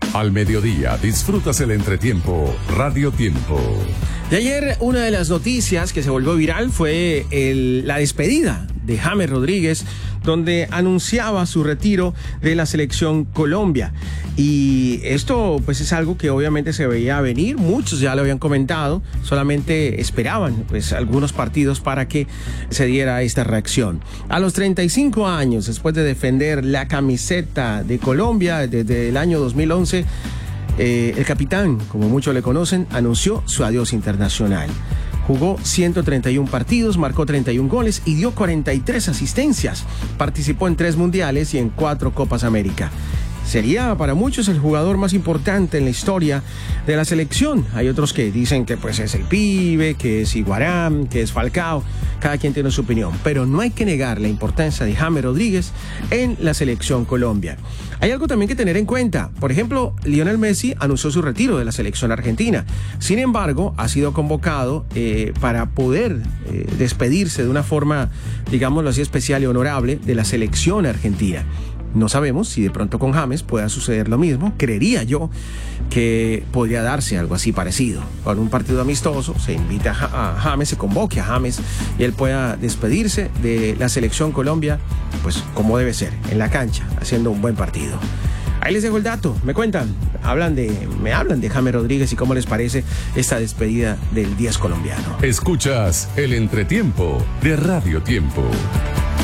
Al mediodía disfrutas el entretiempo Radio Tiempo. De ayer, una de las noticias que se volvió viral fue la despedida de James Rodríguez, donde anunciaba su retiro de la selección Colombia. Y esto pues es algo que obviamente se veía venir, muchos ya lo habían comentado, solamente esperaban pues algunos partidos para que se diera esta reacción. A los 35 años, después de defender la camiseta de Colombia desde el año 2011, el capitán, como muchos le conocen, anunció su adiós internacional. Jugó 131 partidos, marcó 31 goles y dio 43 asistencias. Participó en 3 mundiales y en 4 Copas América. Sería para muchos el jugador más importante en la historia de la selección. Hay otros que dicen que pues es el Pibe, que es Higuaín, que es Falcao. Cada quien tiene su opinión, pero no hay que negar la importancia de James Rodríguez en la selección Colombia. Hay algo también que tener en cuenta. Por ejemplo, Lionel Messi anunció su retiro de la selección argentina. Sin embargo, ha sido convocado para poder despedirse de una forma, digámoslo así, especial y honorable de la selección argentina. No sabemos si de pronto con James pueda suceder lo mismo. Creería yo que podría darse algo así parecido. Con un partido amistoso se invita a James, se convoque a James y él pueda despedirse de la selección Colombia, pues como debe ser, en la cancha, haciendo un buen partido. Ahí les dejo el dato, me cuentan, me hablan de James Rodríguez y cómo les parece esta despedida del 10 colombiano. Escuchas el entretiempo de Radio Tiempo.